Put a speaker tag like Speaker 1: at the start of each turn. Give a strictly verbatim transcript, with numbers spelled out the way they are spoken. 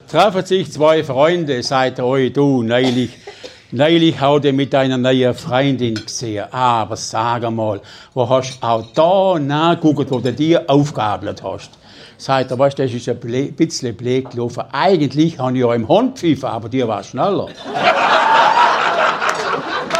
Speaker 1: treffen sich zwei Freunde, sagt er, oi du, neulich, neulich hau ich mit deiner neuen Freundin gesehen. Aber sag mal, wo hast du auch da nachgeguckt, wo du dir aufgabelt hast? Sagt er, weißt du, das ist ein ble- bisschen blöd gelaufen. Eigentlich habe ich ja im Hund pfiffen, aber dir war schneller.